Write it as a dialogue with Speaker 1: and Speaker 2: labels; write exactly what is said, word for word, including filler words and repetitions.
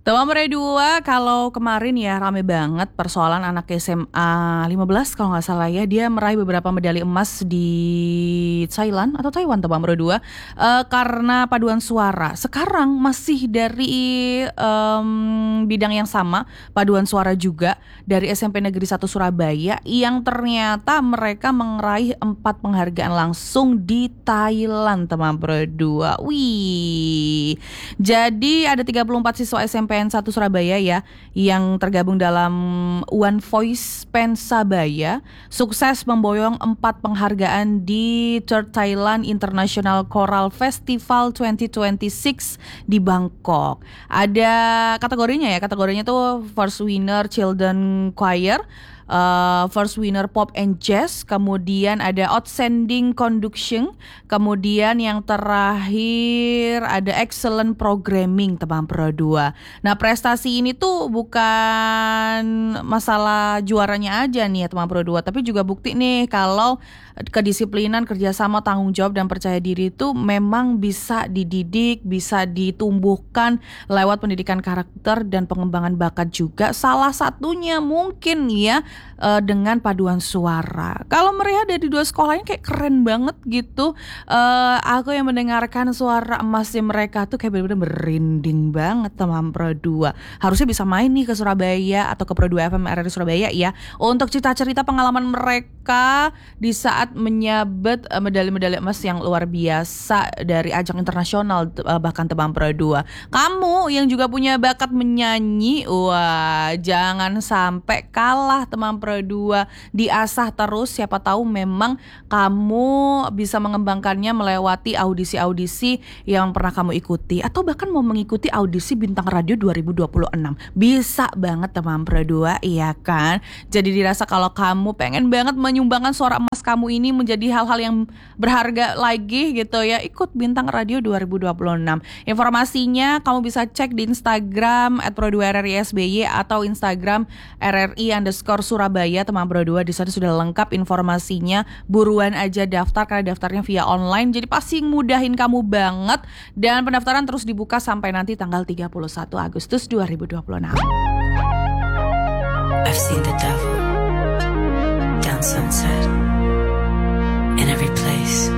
Speaker 1: Teman Murai dua, kalau kemarin ya rame banget persoalan anak S M A lima belas kalau nggak salah ya, dia meraih beberapa medali emas di Thailand atau Taiwan Teman Murai dua uh, karena paduan suara. Sekarang masih dari um, bidang yang sama, paduan suara juga dari S M P Negeri satu Surabaya yang ternyata mereka meraih empat penghargaan langsung di Thailand Teman Murai dua. Wih. Jadi ada tiga puluh empat siswa S M P N satu Surabaya ya yang tergabung dalam One Voice Pensabaya sukses memboyong empat penghargaan di Third Thailand International Choral Festival dua ribu dua puluh enam di Bangkok. Ada kategorinya ya, kategorinya tuh First Winner Children Choir, Uh, first winner pop and jazz, kemudian ada outstanding conduction, kemudian yang terakhir ada excellent programming Teman Pro dua. Nah, prestasi ini tuh bukan masalah juaranya aja nih ya Teman Pro dua, tapi juga bukti nih kalau kedisiplinan, kerjasama, tanggung jawab dan percaya diri itu memang bisa dididik, bisa ditumbuhkan lewat pendidikan karakter dan pengembangan bakat juga. Salah satunya mungkin ya uh, dengan paduan suara. Kalau mereka dari dua sekolah ini kayak keren banget gitu. Uh, aku yang mendengarkan suara emasnya mereka tuh kayak bener-bener merinding banget Teman Pro dua. Harusnya bisa main nih ke Surabaya atau ke Pro dua F M R R Surabaya ya untuk cerita-cerita pengalaman mereka di saat menyabet uh, medali-medali emas yang luar biasa dari ajang internasional uh, bahkan Teman Pro dua. Kamu yang juga punya bakat menyanyi, wah jangan sampai kalah Teman Pro dua, diasah terus, siapa tahu memang kamu bisa mengembangkannya melewati audisi-audisi yang pernah kamu ikuti atau bahkan mau mengikuti audisi Bintang Radio dua ribu dua puluh enam. Bisa banget Teman Pro dua, iya kan? Jadi dirasa kalau kamu pengen banget menyumbangkan suara emas kamu ini menjadi hal-hal yang berharga lagi gitu ya, ikut Bintang Radio dua ribu dua puluh enam. Informasinya kamu bisa cek di Instagram at pro dua r r i s b y atau Instagram r r i underscore Surabaya Teman Pro dua. Di sana sudah lengkap informasinya. Buruan aja daftar karena daftarnya via online, jadi pasti mudahin kamu banget. Dan pendaftaran terus dibuka sampai nanti tanggal tiga puluh satu Agustus dua ribu dua puluh enam.
Speaker 2: I've seen the devil down sunset in every place.